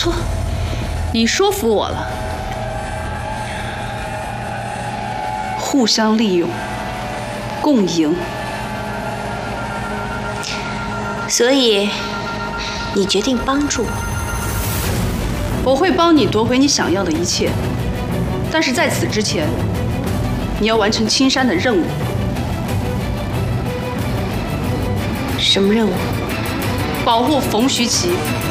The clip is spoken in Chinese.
错， 你说服我了。互相利用，共赢。 所以你决定帮助我。 我会帮你夺回你想要的一切，但是在此之前，你要完成青山的任务。 什么任务？ 保护冯徐奇。